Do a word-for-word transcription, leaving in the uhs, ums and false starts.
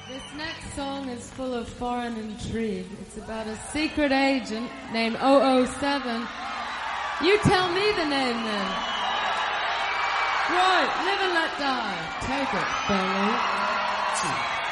This next song is full of foreign intrigue. It's about a secret agent named oh oh seven. You tell me the name then. Right, live and let die. Take it, Billy.